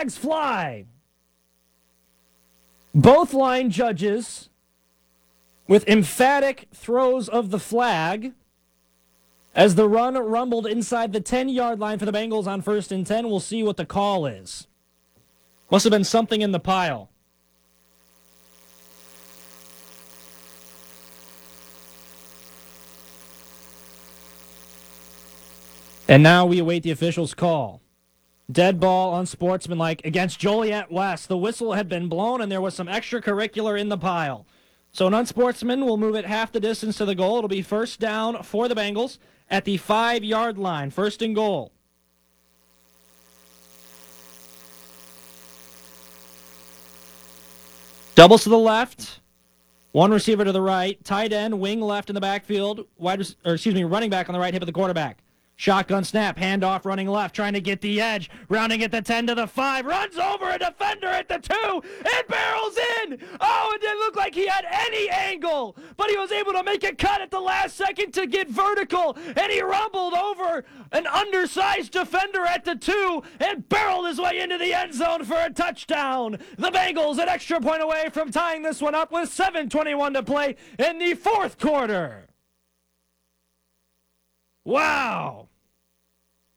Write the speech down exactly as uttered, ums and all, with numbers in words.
flags fly. Both line judges with emphatic throws of the flag as the run rumbled inside the ten-yard line for the Bengals on first and ten. We'll see what the call is. Must have been something in the pile. And now we await the official's call. Dead ball unsportsmanlike against Joliet West. The whistle had been blown and there was some extracurricular in the pile. So an unsportsman will move it half the distance to the goal. It'll be first down for the Bengals at the five-yard line. First and goal. Doubles to the left. One receiver to the right. Tight end, wing left in the backfield. Wide, or excuse me, running back on the right hip of the quarterback. Shotgun snap, handoff, running left, trying to get the edge, rounding at the ten to the five, runs over a defender at the two, and barrels in! Oh, it didn't look like he had any angle, but he was able to make a cut at the last second to get vertical, and he rumbled over an undersized defender at the two, and barreled his way into the end zone for a touchdown. The Bengals an extra point away from tying this one up with seven twenty-one to play in the fourth quarter. Wow.